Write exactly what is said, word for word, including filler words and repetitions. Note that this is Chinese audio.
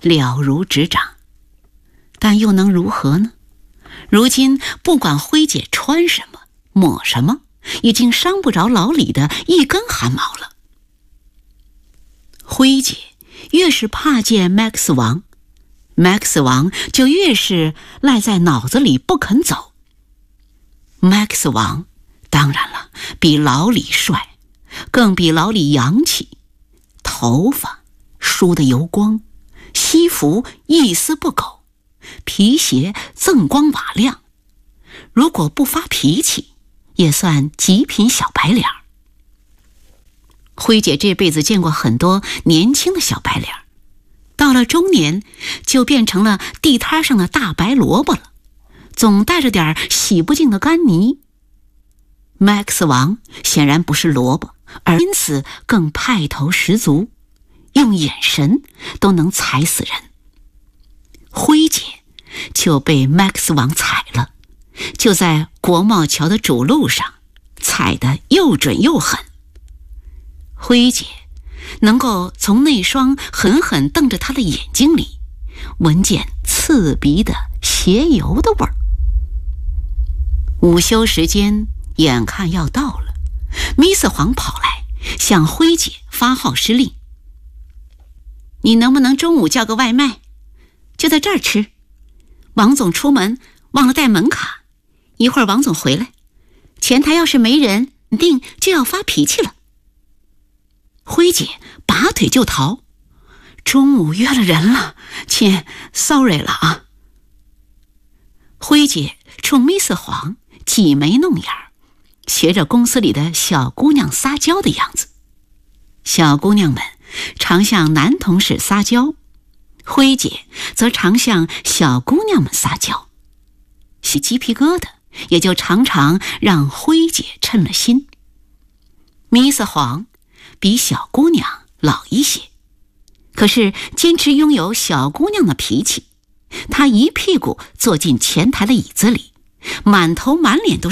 了如指掌。但又能如何呢？如今不管辉姐穿什么抹什么，已经伤不着老李的一根汗毛了。辉姐越是怕见 Max 王，Max 王就越是赖在脑子里不肯走。Max 王当然了，比老李帅，更比老李洋气，头发梳得油光，西服一丝不苟，皮鞋锃光瓦亮，如果不发脾气，也算极品小白脸。辉姐这辈子见过很多年轻的小白脸，到了中年就变成了地摊上的大白萝卜了，总带着点洗不净的干泥。Max 王显然不是萝卜，而因此更派头十足，用眼神都能踩死人。辉姐就被 Max 王踩了，就在国贸桥的主路上，踩得又准又狠。辉姐能够从那双狠狠瞪着她的眼睛里闻见刺鼻的鞋油的味儿。午休时间眼看要到了，米四黄跑来向辉姐发号施令：你能不能中午叫个外卖，就在这儿吃？王总出门忘了带门卡，一会儿王总回来，前台要是没人，肯定就要发脾气了。辉姐拔腿就逃：中午约了人了，亲 sorry 了啊。辉姐冲米四黄挤眉弄眼，学着公司里的小姑娘撒娇的样子。小姑娘们常向男同事撒娇，辉姐则常向小姑娘们撒娇，起鸡皮疙瘩也就常常让辉姐嗔了心。米四黄比小姑娘老一些，可是坚持拥有小姑娘的脾气。她一屁股坐进前台的椅子里，满头满脸都是